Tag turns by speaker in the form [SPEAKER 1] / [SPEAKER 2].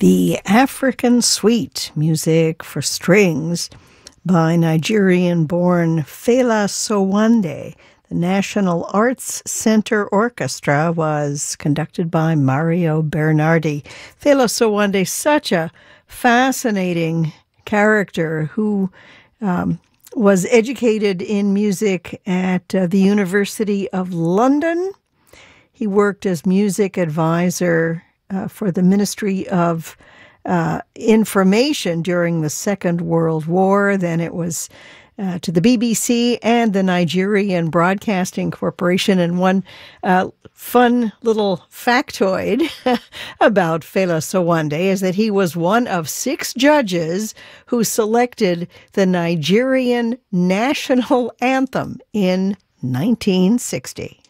[SPEAKER 1] The African Suite, music for strings by Nigerian-born Fela Sowande. The National Arts Center Orchestra was conducted by Mario Bernardi. Fela Sowande, such a fascinating character who was educated in music at the University of London. He worked as music advisor for the Ministry of Information during the Second World War. Then it was to the BBC and the Nigerian Broadcasting Corporation. And one fun little factoid about Fela Sowande is that he was one of 6 judges who selected the Nigerian national anthem in 1960.